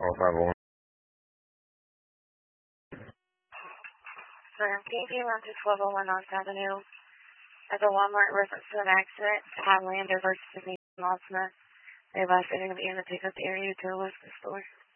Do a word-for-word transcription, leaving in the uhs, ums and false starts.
oh five oh one. Sir, K P one two twelve oh one North Avenue. At the Walmart reference to an accident, Highlander versus the Smith. They last are going to be in the pickup area to the left of the store.